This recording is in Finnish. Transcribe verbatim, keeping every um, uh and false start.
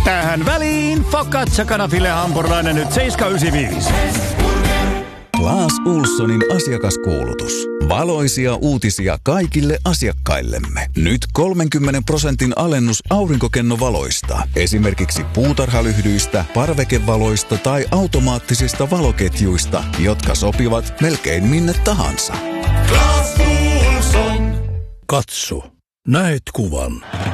Tähän väliin focaccia kanafille hampurilainen nyt seitsemän yhdeksänkymmentäviisi. Claes Ohlsonin asiakaskuulutus. Valoisia uutisia kaikille asiakkaillemme. Nyt kolmenkymmenen prosentin alennus aurinkokennovaloista. Esimerkiksi puutarhalyhdyistä, parvekevaloista tai automaattisista valoketjuista, jotka sopivat melkein minne tahansa. Claes Ohlson. Katso. Näet kuvan.